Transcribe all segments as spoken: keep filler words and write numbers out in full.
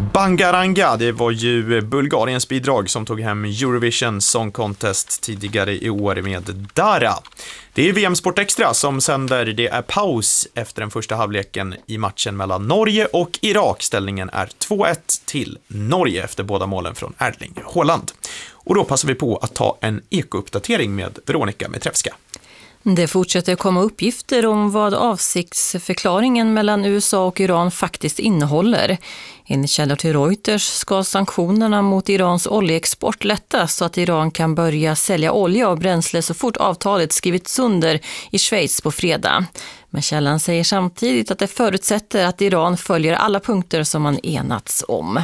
Bangaranga, det var ju Bulgariens bidrag som tog hem Eurovision Song Contest tidigare i år med Dara. Det är V M Sport Extra som sänder. Det är paus efter den första halvleken i matchen mellan Norge och Irak. Ställningen är två ett till Norge efter båda målen från Erling Haaland. Och då passar vi på att ta en ekouppdatering med Veronica Metrevska. Det fortsätter komma uppgifter om vad avsiktsförklaringen mellan U S A och Iran faktiskt innehåller. Enligt källor till Reuters ska sanktionerna mot Irans oljeexport lättas så att Iran kan börja sälja olja och bränsle så fort avtalet skrivits under i Schweiz på fredag. Men källan säger samtidigt att det förutsätter att Iran följer alla punkter som man enats om.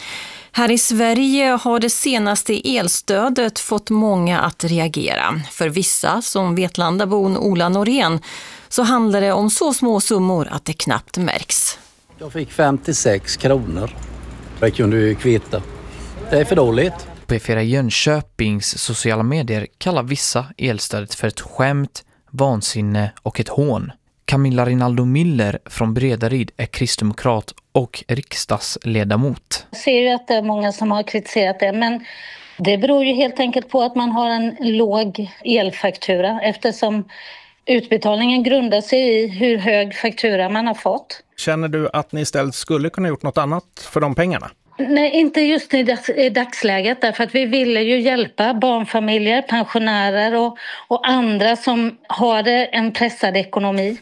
Här i Sverige har det senaste elstödet fått många att reagera. För vissa, som Vetlandabon Ola Norén, så handlar det om så små summor att det knappt märks. Jag fick femtiosex kronor. Det kunde ju kvitta. Det är för dåligt. P fyra Jönköpings sociala medier kallar vissa elstödet för ett skämt, vansinne och ett hån. Camilla Rinaldo Miller från Bredaryd är kristdemokrat och riksdagsledamot. Jag ser ju att det är många som har kritiserat det, men det beror ju helt enkelt på att man har en låg elfaktura eftersom utbetalningen grundar sig i hur hög faktura man har fått. Känner du att ni istället skulle kunna gjort något annat för de pengarna? Nej, inte just i dagsläget, därför att vi ville ju hjälpa barnfamiljer, pensionärer och, och andra som har en pressad ekonomi.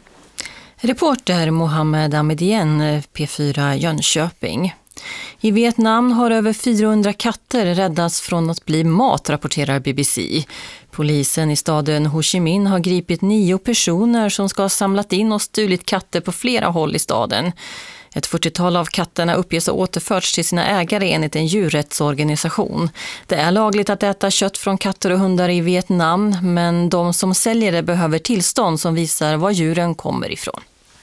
Reporter Mohammed Ahmedien, P fyra Jönköping. I Vietnam har över fyrahundra katter räddats från att bli mat, rapporterar B B C. Polisen i staden Ho Chi Minh har gripit nio personer som ska ha samlat in och stulit katter på flera håll i staden. Ett fyrtiotal av katterna uppges ha återförts till sina ägare enligt en djurrättsorganisation. Det är lagligt att äta kött från katter och hundar i Vietnam, men de som säljer det behöver tillstånd som visar var djuren kommer ifrån.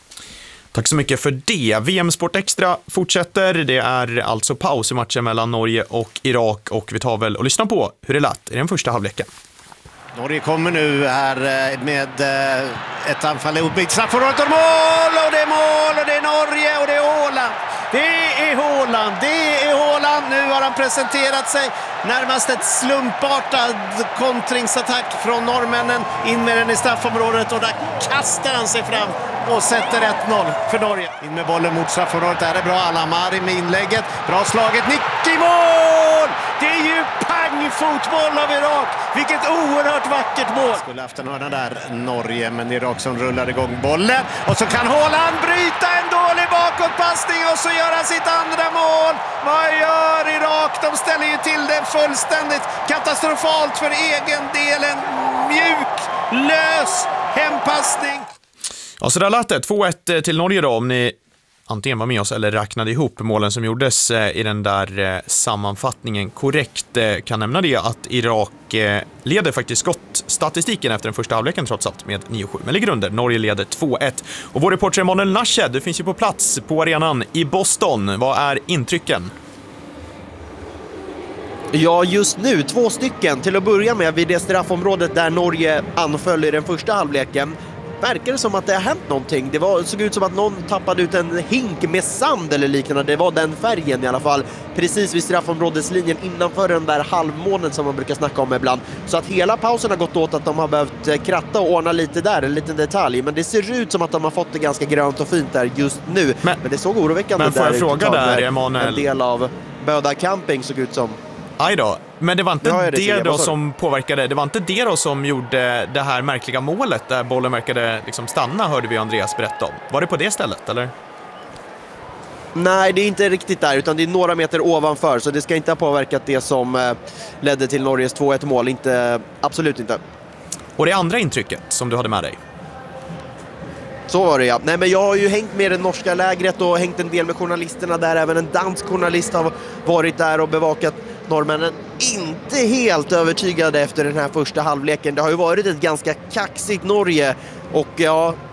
Tack så mycket för det. V M Sport Extra fortsätter. Det är alltså paus i matchen mellan Norge och Irak och vi tar väl och lyssnar på hur det lät i den första halvleken. Norge kommer nu här med ett anfall i uppbyggt straffområdet och mål och det är mål och det är Norge och det är Haaland. Det är Haaland, det är Haaland. Nu har han presenterat sig. Närmast ett slumpartad kontringsattack från norrmännen in med den i straffområdet och där kastar han sig fram och sätter ett noll för Norge. In med bollen mot straffområdet, där är bra. Al-Amari med inlägget. Bra slaget, nick i mål! Det är ju pangfotboll av Irak. Vilket oerhört vackert mål. Skulle haft en hörna där, Norge, men Irak som rullar igång bollen. Och så kan Haaland bryta en dålig bakåtpassning och så göra sitt andra mål. Vad gör Irak? De ställer ju till det fullständigt katastrofalt för egen del. En mjuk, lös hempassning. Ja, så där lät det. två ett till Norge då, om ni antingen var med oss eller räknade ihop målen som gjordes i den där sammanfattningen korrekt. Kan nämna det att Irak leder faktiskt skottstatistiken efter den första halvleken trots allt med nio sju. Men ligger under. Norge leder två ett. Och vår reporter Emanuel Nashed, du finns ju på plats på arenan i Boston. Vad är intrycken? Ja, just nu två stycken. Till att börja med vid det straffområdet där Norge anföll i den första halvleken. Verkar det som att det har hänt någonting. Det var, såg ut som att någon tappade ut en hink med sand eller liknande. Det var den färgen i alla fall. Precis vid straffområdeslinjen innanför den där halvmånen som man brukar snacka om ibland. Så att hela pausen har gått åt att de har behövt kratta och ordna lite där, en liten detalj. Men det ser ut som att de har fått det ganska grönt och fint där just nu. Men, men det såg oroväckande men får jag där. Fråga där, Emanuel. En del av Böda camping såg ut som... Aj då. Men det var inte ja, det, det då som påverkade, det var inte det då som gjorde det här märkliga målet där bollen verkade liksom stanna, hörde vi Andreas berätta om. Var det på det stället, eller? Nej, det är inte riktigt där, utan det är några meter ovanför, så det ska inte ha påverkat det som eh, ledde till Norges två ett mål, inte, absolut inte. Och det andra intrycket som du hade med dig? Så var det, ja. Nej, men jag har ju hängt med det norska lägret och hängt en del med journalisterna där. Även en dansk journalist har varit där och bevakat norrmännen. Inte helt övertygade efter den här första halvleken. Det har ju varit ett ganska kaxigt Norge och ja,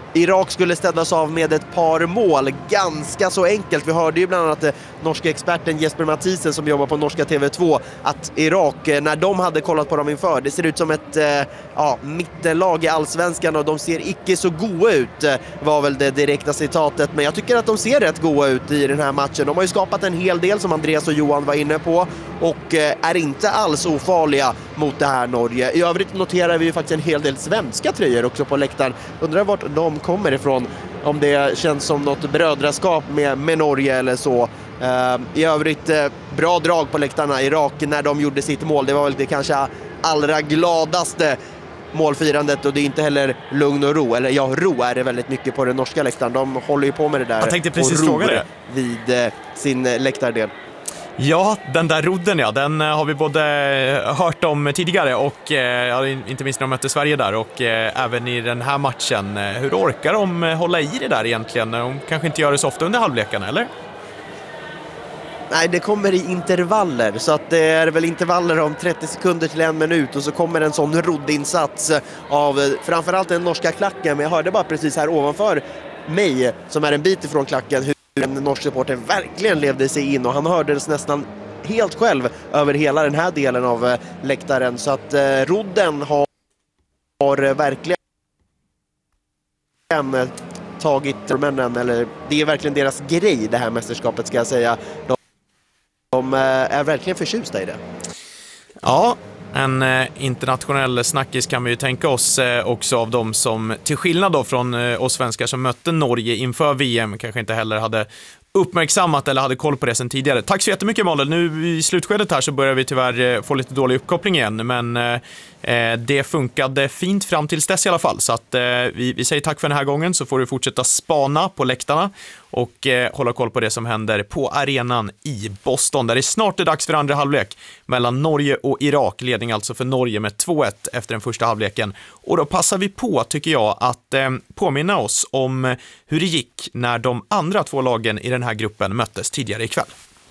Irak skulle ställas av med ett par mål. Ganska så enkelt. Vi hörde ju bland annat eh, norska experten Jesper Mathisen som jobbar på norska T V två att Irak, eh, när de hade kollat på dem inför, det ser ut som ett eh, ja, mittenlag i allsvenskan och de ser icke så goda ut, eh, var väl det direkta citatet. Men jag tycker att de ser rätt goda ut i den här matchen. De har ju skapat en hel del som Andreas och Johan var inne på och eh, är inte alls ofarliga mot det här Norge. I övrigt noterar vi ju faktiskt en hel del svenska tröjor också på läktaren. Undrar vart de kommer ifrån, om det känns som något brödraskap med, med Norge eller så. Uh, I övrigt uh, bra drag på läktarna. Irak när de gjorde sitt mål, det var väl det kanske allra gladaste målfirandet och det är inte heller lugn och ro. Eller ja, ro är det väldigt mycket på den norska läktaren. De håller ju på med det där. Jag tänkte precis fråga det. Vid uh, sin uh, läktardel. Ja, den där rodden, ja, den har vi både hört om tidigare och eh, inte minst när de mötte Sverige där och eh, även i den här matchen. Hur orkar de hålla i det där egentligen? De kanske inte gör det så ofta under halvlekarna, eller? Nej, det kommer i intervaller, så att det är väl intervaller om trettio sekunder till en minut och så kommer en sån roddinsats av framförallt den norska klacken. Men jag hörde bara precis här ovanför mig, som är en bit ifrån klacken, hur en norsk supporter verkligen levde sig in och han hördes nästan helt själv över hela den här delen av läktaren. Så att eh, rodden har, har verkligen tagit männen, eller det är verkligen deras grej det här mästerskapet, ska jag säga. De, de är verkligen förtjusta i det. Ja, en eh, internationell snackis kan vi ju tänka oss eh, också av dem som, till skillnad då från eh, oss svenskar som mötte Norge inför V M, kanske inte heller hade uppmärksammat eller hade koll på det sedan tidigare. Tack så jättemycket, Malin. Nu i slutskedet här så börjar vi tyvärr eh, få lite dålig uppkoppling igen, men eh, det funkade fint fram tills dess i alla fall. Så att eh, vi, vi säger tack för den här gången, så får du fortsätta spana på läktarna och eh, hålla koll på det som händer på arenan i Boston, där det snart är dags för andra halvlek mellan Norge och Irak. Ledning alltså för Norge med två ett efter den första halvleken. Och då passar vi på, tycker jag, att eh, påminna oss om hur det gick när de andra två lagen i den här gruppen möttes tidigare ikväll.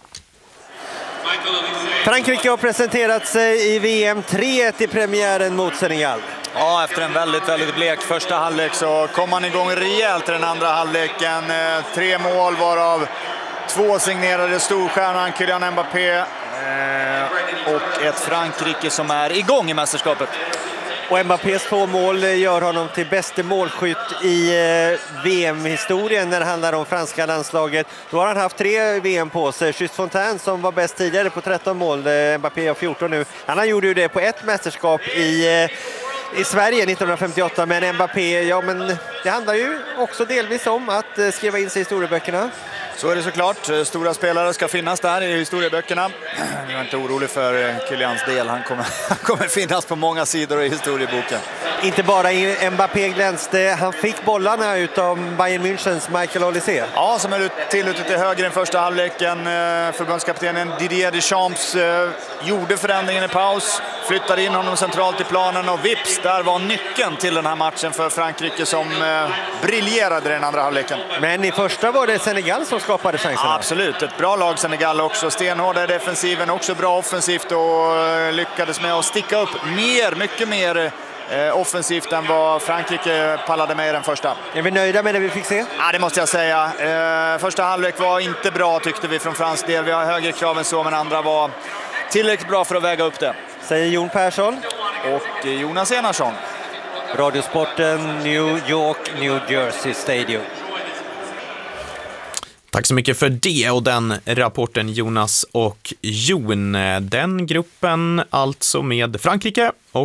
Frankrike har presenterat sig i V M tre ett i premiären mot Senegal. Ja, efter en väldigt, väldigt blek första halvlek så kom man igång rejält i den andra halvleken. Tre mål varav två signerade storstjärnan Kylian Mbappé och ett Frankrike som är igång i mästerskapet. Och Mbappés två mål gör honom till bäste målskytt i V M-historien när det handlar om franska landslaget. Då har han haft tre V M på sig. Just Fontaine som var bäst tidigare på tretton mål. Mbappé har fjorton nu. Han gjorde ju det på ett mästerskap i, i Sverige nittonhundrafemtioåtta. Men Mbappé, ja men det handlar ju också delvis om att skriva in sig i historieböckerna. Så är det såklart. Stora spelare ska finnas där i historieböckerna. Jag är inte orolig för Kylians del. Han kommer, han kommer finnas på många sidor i historieboken. Inte bara i Mbappé glänste. Han fick bollarna utav Bayern Münchens Michael Olise. Ja, som är till ut till höger i första halvleken. Förbundskaptenen Didier Deschamps gjorde förändringen i paus. Flyttade in honom centralt i planen och vips, där var nyckeln till den här matchen för Frankrike som briljerade i den andra halvleken. Men i första var det Senegal som skapade chanserna. Ja, absolut, ett bra lag Senegal också. Stenhårda i defensiven, också bra offensivt och lyckades med att sticka upp mer, mycket mer eh, offensivt än vad Frankrike pallade med i den första. Är vi nöjda med det vi fick se? Ja, det måste jag säga. Eh, första halvlek var inte bra tyckte vi från fransk del. Vi har högre krav än så, men andra var tillräckligt bra för att väga upp det. Säger Jon Persson. Och Jonas Enarsson. Radiosporten, New York, New Jersey Stadium. Tack så mycket för det och den rapporten, Jonas och Jon. Den gruppen alltså med Frankrike och